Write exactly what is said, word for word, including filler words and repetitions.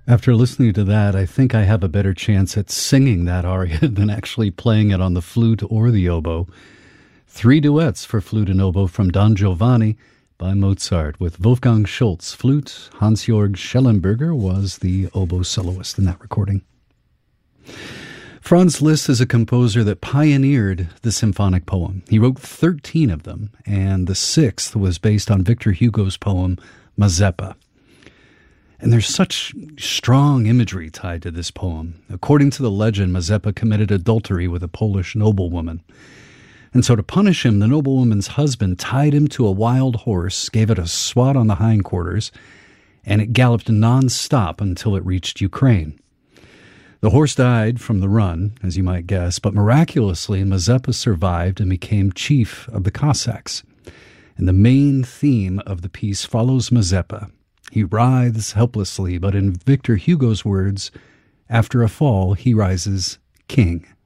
After listening to that, I think I have a better chance at singing that aria than actually playing it on the flute or the oboe. Three duets for flute and oboe from Don Giovanni by Mozart, with Wolfgang Schultz flute. Hans-Georg Schellenberger was the oboe soloist in that recording. Franz Liszt is a composer that pioneered the symphonic poem. He wrote thirteen of them, and the sixth was based on Victor Hugo's poem Mazeppa. And there's such strong imagery tied to this poem. According to the legend, Mazeppa committed adultery with a Polish noblewoman. And so to punish him, the noblewoman's husband tied him to a wild horse, gave it a swat on the hindquarters, and it galloped non-stop until it reached Ukraine. The horse died from the run, as you might guess, but miraculously Mazeppa survived and became chief of the Cossacks. And the main theme of the piece follows Mazeppa. He writhes helplessly, but in Victor Hugo's words, after a fall, he rises king.